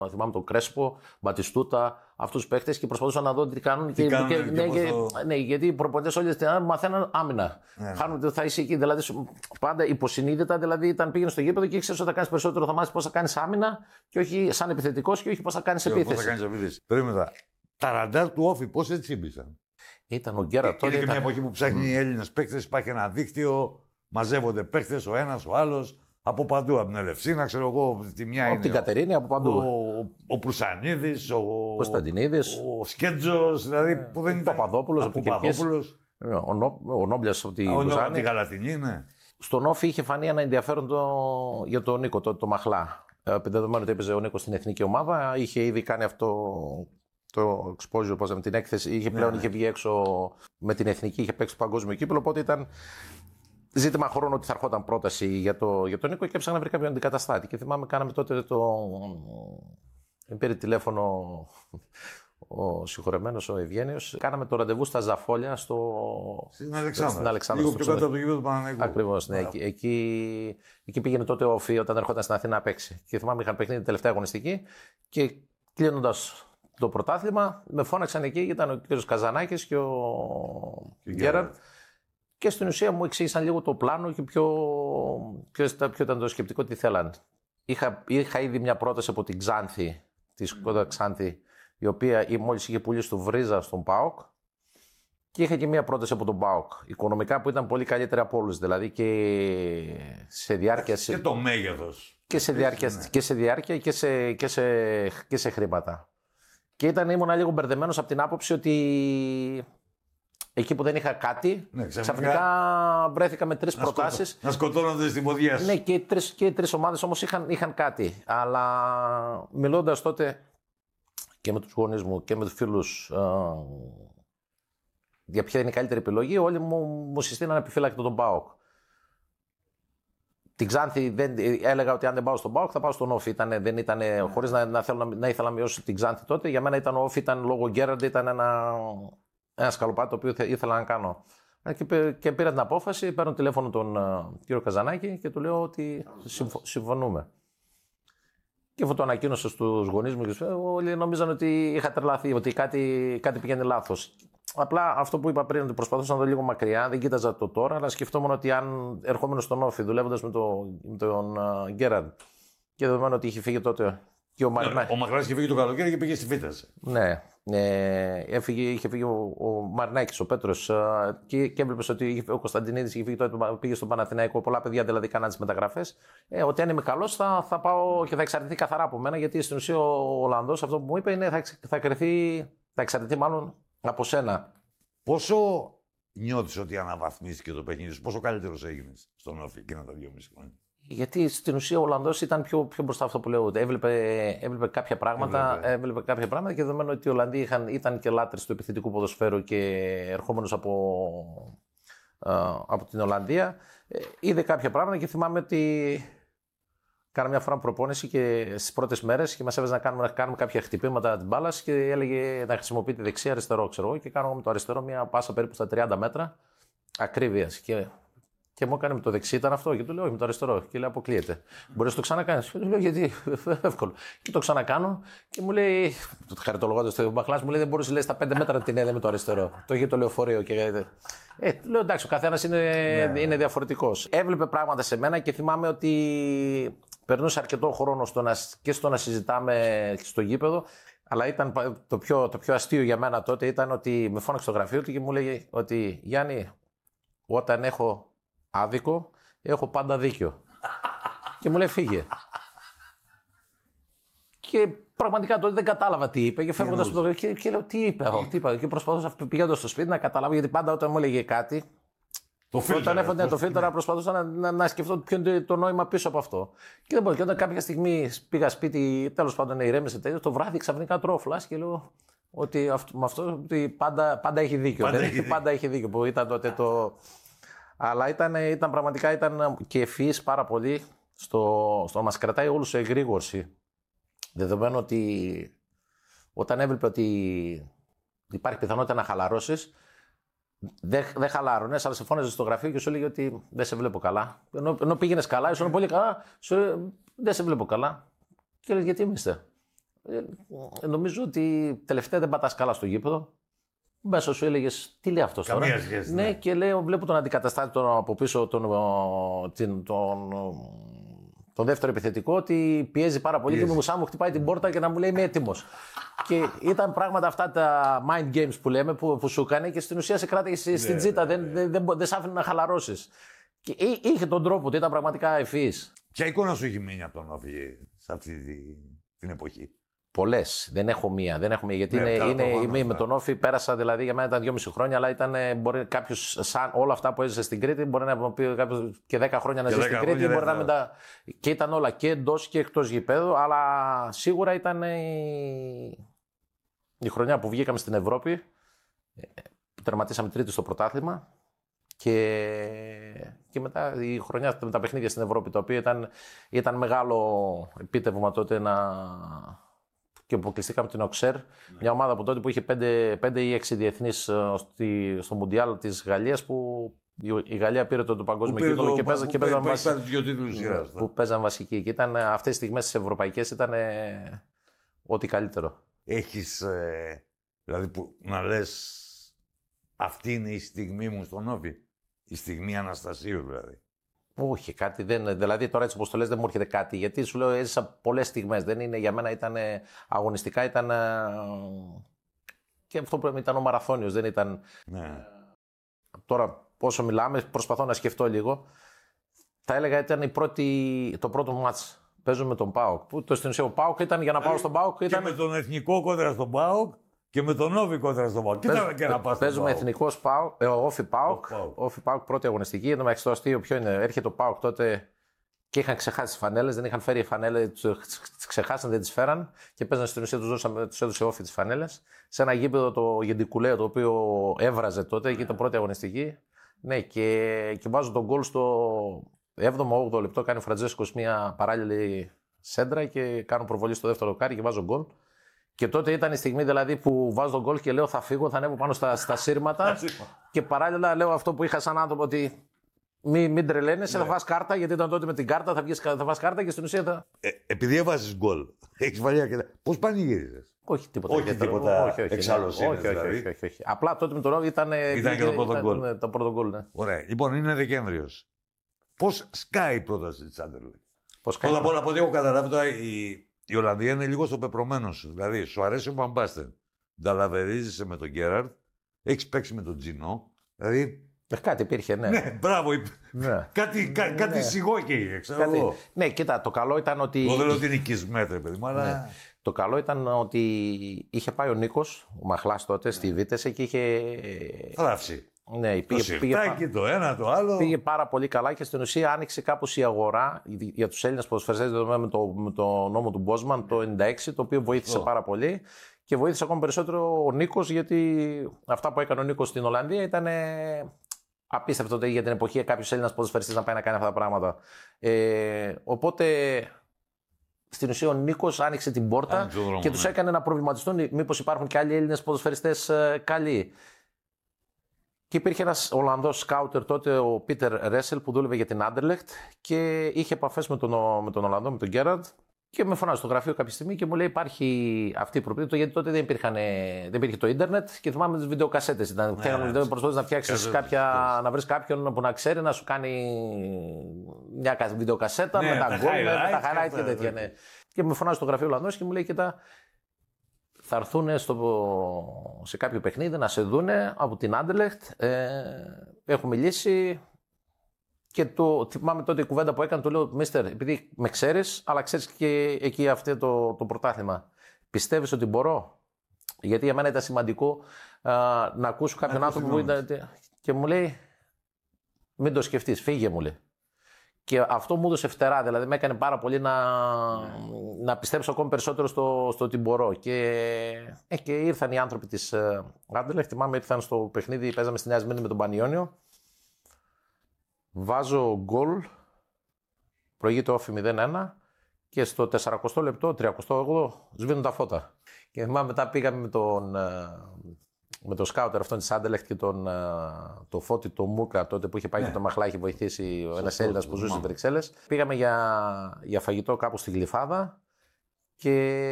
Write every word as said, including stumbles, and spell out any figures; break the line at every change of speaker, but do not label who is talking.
Θυμάμαι τον Κρέσπο, Μπατιστούτα, αυτούς τους παίχτες και προσπαθούσα να δω τι κάνουν.
Τι
και,
κάνουν
και,
και
ναι,
πώς
και,
το...
ναι, γιατί οι προπονητές όλοι στην Ελλάδα μαθαίναν άμυνα.
Ναι.
Χάνουν, θα είσαι εκεί. Δηλαδή, πάντα υποσυνείδητα, δηλαδή, ήταν πήγαινε στο γήπεδο και ήξερε ότι θα κάνει περισσότερο, θα μάθει πώς θα κάνει άμυνα και όχι σαν επιθετικός και όχι πώς θα κάνει επίθεση.
Πώς θα κάνεις επίθεση. Περίμενα. Τα ραντάρ του Όφη πώς έτσι μπήκαν.
Ήταν ο Γκέρα τότε.
Είναι και
ήταν...
μια εποχή που ψάχνει οι Έλληνες παίκτες, υπάρχει ένα δίκτυο, μαζεύονται παίκτες ο ένας, ο άλλος. Από παντού, από την Ελευσίνα, ξέρω εγώ, τη μια
από
είναι.
την Κατερίνη, από παντού.
Ο, ο, ο Προυσανίδης, ο
Κωνσταντινίδης,
ο Σκέτζος, δηλαδή
ε,
που δεν ήταν.
Ο Παπαδόπουλος,
ο Παπαδόπουλος.
Ο, Νό, ο Νόμπλιας από τη
Γουζάνη. Τη Γαλατινή, ναι.
Στον Όφη είχε φανεί ένα ενδιαφέρον το, για τον Νίκο, το, το Μαχλά. Ε, δεδομένου ότι έπαιζε ο Νίκος στην εθνική ομάδα, είχε ήδη κάνει αυτό το exposure, πώς με την έκθεση, είχε πλέον ναι, είχε βγει έξω με την εθνική, είχε παίξει το παγκόσμιο κύπελλο, οπότε ήταν ζήτημα χρόνου ότι θα ερχόταν πρόταση για, το, για τον Νίκο και έψαχνα να βρει κάποιον αντικαταστάτη. Και θυμάμαι, κάναμε τότε το. Με πήρε τηλέφωνο ο συγχωρεμένος, ο Ευγένιος. Κάναμε το ραντεβού στα Ζαφόλια στο.
Στην Αλεξάνδρα.
Στην Αλεξάνδρα.
Λίγο πιο κάτω από το γήπεδο του Παναθηναϊκού.
Ακριβώς, ναι. Εκεί, εκεί, εκεί πήγαινε τότε ο Όφη όταν ερχόταν στην Αθήνα να παίξει. Και θυμάμαι, είχαν παιχνίδι τελευταία αγωνιστική και κλείνοντας το πρωτάθλημα, με φώναξαν εκεί, ήταν ο κ. Καζανάκης και ο Γκέραρντ. Και στην ουσία μου εξήγησαν λίγο το πλάνο και ποιο, ποιο, ποιο ήταν το σκεπτικό, τι θέλαν. Είχα, είχα ήδη μια πρόταση από την Ξάνθη, τη Σκότα Ξάνθη, η οποία μόλις είχε πουλήσει του Βρίζα στον ΠΑΟΚ. Και είχα και μια πρόταση από τον ΠΑΟΚ. Οικονομικά που ήταν πολύ καλύτερη από όλους. Δηλαδή και σε διάρκεια.
Και το μέγεθος.
Και σε διάρκεια, ναι. και, σε διάρκεια και, σε, και, σε, και σε χρήματα. Και ήταν, ήμουνα λίγο μπερδεμένος από την άποψη ότι. Εκεί που δεν είχα κάτι, ναι, ξαφνικά βρέθηκα με τρεις προτάσεις.
Σκοτώ, να σκοτώνονται στην ποδιά σου.
Ναι, και οι τρεις, και οι τρεις ομάδες όμως είχαν, είχαν κάτι. Αλλά μιλώντας τότε και με τους γονείς μου και με τους φίλους ε, για ποια είναι η καλύτερη επιλογή, όλοι μου, μου συστήναν επιφύλακτο τον ΠΑΟΚ. Την Ξάνθη δεν, έλεγα ότι αν δεν πάω στον ΠΑΟΚ θα πάω στον Όφη. Ήτανε, δεν ήτανε, χωρίς να, να, θέλω να, να ήθελα να μειώσω την Ξάνθη τότε. Για μένα ήταν ο Όφη, ήταν λόγω Γκέραρντ, ήταν ένα. Ένα σκαλοπάτι το οποίο ήθελα να κάνω. Και, και πήρα την απόφαση, παίρνω τηλέφωνο τον uh, κύριο Καζανάκη και του λέω ότι συμφω, συμφωνούμε. Και αφού το ανακοίνωσα στους γονείς μου, και όλοι νόμιζαν ότι είχα τρελαθεί, ότι κάτι, κάτι πηγαίνει λάθος. Απλά αυτό που είπα πριν, ότι προσπαθούσα να δω λίγο μακριά, δεν κοίταζα το τώρα, αλλά σκεφτόμουν ότι αν ερχόμενο στον Όφη, δουλεύοντας με, το, με τον uh, Γκέραρντ και δεδομένου ότι είχε φύγει τότε. Και ο Μαρινάκης.
Ο Μαγράς είχε φύγει το καλοκαίρι και πήγε στη Φύταση.
Ναι. Ε, έφυγε, είχε φύγει ο, ο Μαρινάκης, ο Πέτρος ε, και, και έβλεπες ότι ο Κωνσταντινίδης είχε φύγει τότε, πήγε στον Παναθηναϊκό. Πολλά παιδιά δηλαδή κάναν τις μεταγραφές. Ε, ότι αν είμαι καλός θα, θα πάω και θα εξαρτηθεί καθαρά από μένα, γιατί στην ουσία ο Ολλανδός αυτό που μου είπε είναι θα, θα, κρυθεί, θα εξαρτηθεί μάλλον από σένα.
Πόσο νιώθεις ότι αναβαθμίστηκε το παιχνίδι σου, πόσο καλύτερος έγινες στον Όφη εκείνα τα δύο μισή χρόνια?
Γιατί στην ουσία ο Ολλανδός ήταν πιο, πιο μπροστά αυτό που λέω. Έβλεπε, έβλεπε κάποια πράγματα, έβλεπε. έβλεπε κάποια πράγματα και δεδομένου ότι οι Ολλανδοί είχαν, ήταν και λάτρες του επιθετικού ποδοσφαίρου και ερχόμενος από, από την Ολλανδία, είδε κάποια πράγματα και θυμάμαι ότι κάνα μια φορά προπόνηση και στις πρώτες μέρες και μας έβαζε να κάνουμε, να κάνουμε κάποια χτυπήματα της μπάλας και έλεγε να χρησιμοποιεί τη δεξιά αριστερό, ξέρω εγώ, και κάνω με το αριστερό μια πάσα περίπου στα τριάντα μέτρα ακρίβειας. Και Και μου έκανε με το δεξί, ήταν αυτό. Και του λέω: όχι, με το αριστερό. Και λέει: αποκλείεται. Μπορεί να το ξανακάνει. Και του λέω: γιατί, εύκολο. Και το ξανακάνω και μου λέει: χαριτολογώντας το Μαχλάς, μου λέει: δεν μπορούσε λέει, στα πέντε μέτρα να την έδε με το αριστερό. Το είχε το λεωφορείο. Και... Ε, του λέω: εντάξει, ο καθένας είναι, yeah. είναι διαφορετικός. Έβλεπε πράγματα σε μένα και θυμάμαι ότι περνούσε αρκετό χρόνο στο να, και στο να συζητάμε στο γήπεδο. Αλλά ήταν το πιο, το πιο αστείο για μένα τότε ήταν ότι με φώναξε στο γραφείο του και μου λέει ότι Γιάννη, όταν έχω άδικο, έχω πάντα δίκιο. Και μου λέει φύγε. Και πραγματικά τότε δεν κατάλαβα τι είπε. Και φεύγοντας από το και, και λέω τι είπε αυτό, τι είπα. Και προσπαθούσα πηγαίνοντας στο σπίτι να καταλάβω, γιατί πάντα όταν μου έλεγε κάτι.
Το φίλτρα.
Όταν έφτανε το φίλτρα, προσπαθούσα να, να, να σκεφτώ ποιο είναι το νόημα πίσω από αυτό. Και δεν μπορώ. Και όταν κάποια στιγμή πήγα σπίτι, τέλος πάντων ηρέμησε τέτοιο, το βράδυ ξαφνικά τρώω φλάς και λέω ότι αυτό, με αυτό ότι πάντα, πάντα έχει δίκιο.
Πάντα,
δεν,
έχει
πάντα έχει δίκιο. Που ήταν τότε το. Αλλά ήταν, ήταν πραγματικά ήταν και ευφυής πάρα πολύ στο, στο να μας κρατάει όλους σε εγρήγορση. Δεδομένου ότι όταν έβλεπε ότι υπάρχει πιθανότητα να χαλαρώσεις, δεν δε χαλάρωνες, αλλά σε φώναζε στο γραφείο και σου έλεγε ότι δεν σε βλέπω καλά. Ενώ, ενώ πήγαινες καλά, ήσουν πολύ καλά, σου έλεγε δεν σε βλέπω καλά. Και έλεγε γιατί είμαστε. Ε, νομίζω ότι τελευταία δεν πατάς καλά στο γήπεδο. Μέσα σου έλεγες, τι λέει αυτός τώρα.
Σχέση,
ναι,
ναι,
και λέω, βλέπω τον αντικαταστάτη τον από πίσω, τον, τον, τον, τον δεύτερο επιθετικό, ότι πιέζει πάρα πολύ πιέζει. Και μου σαν μου χτυπάει την πόρτα και να μου λέει είμαι έτοιμος. Και ήταν πράγματα αυτά τα mind games που λέμε, που, που σου έκανε και στην ουσία σε κράτησε στην τζίτα, δεν, δεν, δεν, δεν σ' άφηνε να χαλαρώσεις. Και είχε τον τρόπο ότι ήταν πραγματικά ευφυής.
Ποια εικόνα σου έχει μείνει από τον Όφη σε αυτή την εποχή?
Πολλές. Δεν έχω μία. Δεν έχω μία γιατί ναι, είναι, είναι, είμαι με τον Όφη. Πέρασα δηλαδή για μένα ήταν δυόμιση χρόνια, αλλά ήταν μπορεί κάποιος σαν όλα αυτά που έζησε στην Κρήτη. Μπορεί να πει κάποιος και δέκα χρόνια να ζει στην Κρήτη. Μπορεί να μετά... Και ήταν όλα και εντός και εκτός γηπέδου. Αλλά σίγουρα ήταν η, η χρονιά που βγήκαμε στην Ευρώπη. Τερματίσαμε τρίτη στο πρωτάθλημα. Και, και μετά η χρονιά με τα παιχνίδια στην Ευρώπη, το οποίο ήταν, ήταν μεγάλο επίτευγμα τότε να. Και αποκλειστήκαμε την Οξέρ, ναι. Μια ομάδα από τότε που είχε πέντε ή έξι διεθνείς στο Μουντιάλ της Γαλλίας, που η Γαλλία πήρε το, το παγκόσμιο κύπελλο και, παίζα, και παίζαν βασική. Που παίζαν βασική. Και ήταν, αυτές τις στιγμές τις ευρωπαϊκές ήταν ε, ό,τι καλύτερο.
Έχεις, ε, δηλαδή που, να λες, αυτή είναι η στιγμή μου στον Όφη. Η στιγμή Αναστασίου δηλαδή.
Όχι, κάτι δεν. Δηλαδή τώρα έτσι όπως το λες δεν μου έρχεται κάτι. Γιατί σου λέω έζησα πολλές στιγμές. Δεν είναι, για μένα ήταν αγωνιστικά, ήταν. Και αυτό που ήταν ο μαραθώνιος. Δεν ήταν.
Ναι.
Τώρα πόσο μιλάμε, προσπαθώ να σκεφτώ λίγο. Θα έλεγα ήταν η πρώτη, το πρώτο μάτς. Παίζω με τον ΠΑΟΚ. Που το στην ουσία ο ΠΑΟΚ ήταν για να πάω στον ΠΑΟΚ. Ήταν...
Και με τον εθνικό κόντρα στον ΠΑΟΚ. Και με τον Όφη κόντρα στον ΠΑΟΚ. Κοίτα και να πας.
Παίζουμε εθνικός ΠΑΟΚ, ε, Όφη ΠΑΟΚ. Όφη ΠΑΟΚ πρώτη αγωνιστική. Ενώ μεταξύ το αστείο ποιο είναι. Έρχεται ο ΠΑΟΚ τότε και είχαν ξεχάσει τις φανέλες. Δεν είχαν φέρει φανέλες. Τις ξεχάσαν, δεν τις φέραν. Και παίζανε στην ουσία, τους έδωσε Όφη τις φανέλες. Σε ένα γήπεδο το Γεντικουλέο το οποίο έβραζε τότε και ήταν πρώτη αγωνιστική. Ναι, και, και βάζω τον γκολ στο έβδομο όγδοο λεπτό. Κάνει ο Φραντζέσκος μια παράλληλη σέντρα και κάνω προβολή στο δεύτερο κάρι και βάζω γκολ. Και τότε ήταν η στιγμή δηλαδή που βάζω τον γκολ και λέω θα φύγω, θα ανέβω πάνω στα, στα σύρματα. Και παράλληλα λέω αυτό που είχα σαν άνθρωπο ότι μην, μην τρελαίνεσαι, ναι. Θα φας κάρτα, γιατί ήταν τότε με την κάρτα, θα, βγεις, θα φας κάρτα και στην ουσία θα.
Ε, επειδή έβαζες γκολ, έχεις βαλιά και. Πώς πανηγύριζες?
Όχι τίποτα.
Όχι τίποτα. Όχι, όχι,
εξάλλωσης, όχι, δηλαδή. όχι, όχι, όχι, όχι. Απλά τότε με τον Ρόβι ήταν.
Ήταν και το πρώτο γκολ.
Ναι, το πρώτο γκολ, ναι.
Ωραία. Λοιπόν, είναι Δεκέμβριος. Πώς σκάει η πρόταση της Άντερλεχτ?
Πρώτα
απ' όλα, από ό,τι έχω καταλάβει τώρα, η, η Ολλανδία είναι λίγο στο πεπρωμένο σου. Δηλαδή, σου αρέσει ο Βαμπάστεν. Νταλαβερίζεσαι με τον Γκέραρτ. Έχεις παίξει με τον Τζινό. Δηλαδή.
Κάτι υπήρχε, ναι.
Ναι, μπράβο.
Ναι.
Κάτι, κα, κάτι ναι. Σιγόκαιγε, ξέρω κάτι... εγώ.
Ναι, κοίτα, το καλό ήταν ότι.
Εγώ δεν λέω ότι είναι οικισμέτρε, παιδί μου, αλλά.
Ναι. Το καλό ήταν ότι είχε πάει ο Νίκος, ο Μαχλάς τότε, ναι. Στη Βίτεσε και είχε.
Θράψει.
Ναι, πήγε,
το πήγε, το ένα, το άλλο.
Πήγε πάρα πολύ καλά και στην ουσία άνοιξε κάπως η αγορά για τους Έλληνες ποδοσφαιριστές με το, με το νόμο του Μπόσμαν το ενενήντα έξι, το οποίο βοήθησε oh. πάρα πολύ και βοήθησε ακόμα περισσότερο ο Νίκος, γιατί αυτά που έκανε ο Νίκος στην Ολλανδία ήταν απίστευτο ότι για την εποχή κάποιος Έλληνας ποδοσφαιριστής να πάει να κάνει αυτά τα πράγματα. Ε, οπότε στην ουσία ο Νίκος άνοιξε την πόρτα δρόμο, και τους ναι. έκανε να προβληματιστούν μήπως υπάρχουν και άλλοι Έλληνες ποδοσφαιριστές ε, καλοί. Και υπήρχε ένας Ολλανδός σκάουτερ τότε, ο Πίτερ Ρέσελ, που δούλευε για την Άντερλεχτ και είχε επαφές με τον, με τον Ολλανδό, με τον Γκέραρντ. Και με φωνάζει στο γραφείο κάποια στιγμή και μου λέει: υπάρχει αυτή η προοπτική. Γιατί τότε δεν, υπήρχαν, δεν υπήρχε το ίντερνετ και θυμάμαι τις βιντεοκασέτες. Ήταν ναι, ναι, προσπαθείς να φτιάξεις κάποια, να βρεις κάποιον που να ξέρει να σου κάνει μια βιντεοκασέτα ναι, με τα γκολ, με τα highlight και τέτοια. Ναι. Και με φωνάζει στο γραφείο ο Ολλανδός και μου λέει: κοίτα, θα έρθουν στο, σε κάποιο παιχνίδι να σε δούνε από την Άντερλεχτ. Ε, έχουν μιλήσει. Και το, θυμάμαι τότε η κουβέντα που έκανε, του λέω: Μίστερ, επειδή με ξέρεις, αλλά ξέρεις και εκεί αυτό το, το πρωτάθλημα. Πιστεύεις ότι μπορώ? Γιατί για μένα ήταν σημαντικό α, να ακούσω κάποιον άνθρωπο που ήταν. Και μου λέει: μην το σκεφτείς, φύγε, μου λέει. Και αυτό μου έδωσε φτερά, δηλαδή με έκανε πάρα πολύ να, yeah. να πιστέψω ακόμη περισσότερο στο, στο ότι μπορώ. Και, ε, και ήρθαν οι άνθρωποι της Άντερλεχτ. Θυμάμαι, ήρθαν στο παιχνίδι, παίζαμε στη Νέα Σμύρνη με τον Πανιόνιο. Βάζω γκολ, προηγείται Όφη μηδέν ένα και στο τεσσαρακοστό λεπτό, τριακοστό όγδοο, σβήνουν τα φώτα. Και θυμάμαι μετά πήγαμε με τον, με τον σκάουτερ αυτόν της Άντερλεχτ και τον το Φώτη, το Μούκα τότε που είχε πάει yeah. και το Μαχλά, είχε βοηθήσει ο ένας Έλληνας που ζούσε στις Βρυξέλλες. Πήγαμε για, για φαγητό κάπου στη Γλυφάδα και